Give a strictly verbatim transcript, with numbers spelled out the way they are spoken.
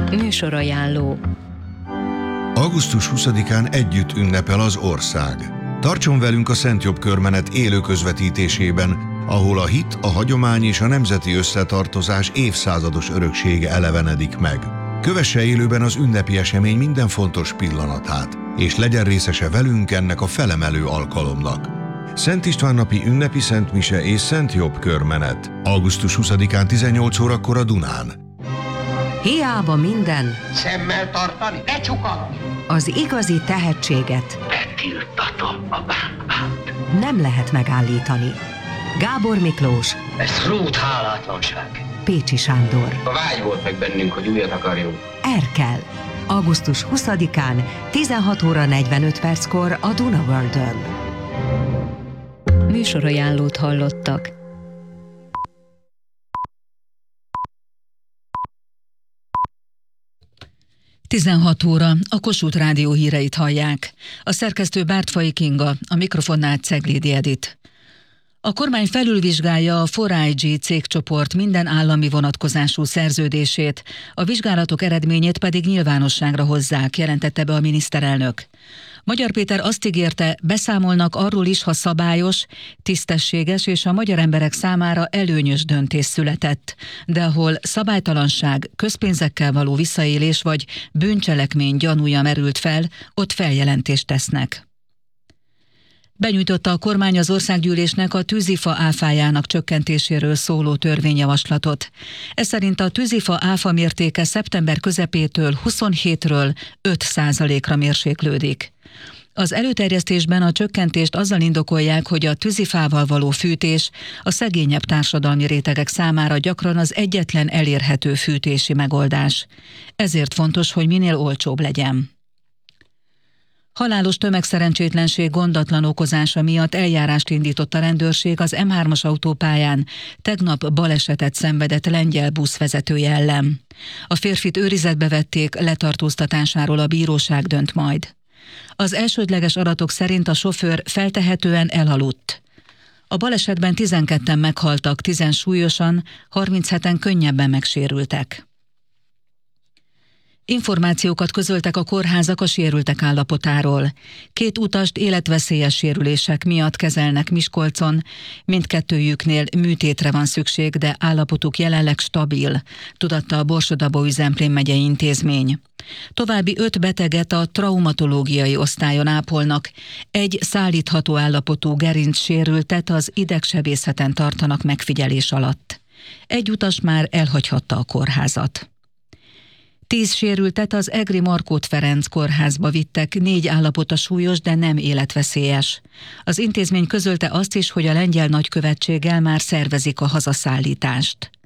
Műsorajánló. augusztus huszadikán együtt ünnepel az ország. Tartson velünk a Szent Jobb Körmenet élő közvetítésében, ahol a hit, a hagyomány és a nemzeti összetartozás évszázados öröksége elevenedik meg. Kövesse élőben az ünnepi esemény minden fontos pillanatát, és legyen részese velünk ennek a felemelő alkalomnak. Szent István napi ünnepi szentmise és Szent Jobb Körmenet. augusztus huszadikán tizennyolc órakor a Dunán. Hiába minden, szemmel tartani, ne csukatni. az igazi tehetséget Betiltatom a bánkbát. nem lehet megállítani. Gábor Miklós, Ez rút hálátlanság. Pécsi Sándor, A vágy volt meg bennünk, hogy újat akarjunk. Erkel. augusztus huszadikán tizenhat óra negyvenöt perckor a Duna Worldön. Műsorajánlót hallottak. tizenhat óra, a Kossuth Rádió híreit hallják. A szerkesztő Bártfai Kinga, a mikrofonnál Ceglédi Edit. A kormány felülvizsgálja a four I G cégcsoport minden állami vonatkozású szerződését, a vizsgálatok eredményét pedig nyilvánosságra hozzák, jelentette be a miniszterelnök. Magyar Péter azt ígérte, beszámolnak arról is, ha szabályos, tisztességes és a magyar emberek számára előnyös döntés született, de ahol szabálytalanság, közpénzekkel való visszaélés vagy bűncselekmény gyanúja merült fel, ott feljelentést tesznek. Benyújtotta a kormány az országgyűlésnek a tűzifa áfájának csökkentéséről szóló törvényjavaslatot. Ez szerint a tűzifa áfa mértéke szeptember közepétől huszonhétről öt százalékra mérséklődik. Az előterjesztésben a csökkentést azzal indokolják, hogy a tűzifával való fűtés a szegényebb társadalmi rétegek számára gyakran az egyetlen elérhető fűtési megoldás. Ezért fontos, hogy minél olcsóbb legyen. Halálos tömegszerencsétlenség gondatlan okozása miatt eljárást indított a rendőrség az M hármas autópályán tegnap balesetet szenvedett lengyel buszvezetője ellen. A férfit őrizetbe vették, letartóztatásáról a bíróság dönt majd. Az elsődleges adatok szerint a sofőr feltehetően elaludt. A balesetben tizenketten meghaltak, tízen súlyosan, harmincheten könnyebben megsérültek. Információkat közöltek a kórházak a sérültek állapotáról. Két utast életveszélyes sérülések miatt kezelnek Miskolcon, mindkettőjüknél műtétre van szükség, de állapotuk jelenleg stabil, tudatta a Borsod-Abaúj-Zemplén megyei intézmény. További öt beteget a traumatológiai osztályon ápolnak, egy szállítható állapotú gerincsérültet az idegsebészeten tartanak megfigyelés alatt. Egy utas már elhagyhatta a kórházat. Tíz sérültet az Egri Markót Ferenc kórházba vittek, négy állapota súlyos, de nem életveszélyes. Az intézmény közölte azt is, hogy a lengyel nagykövetséggel már szervezik a hazaszállítást.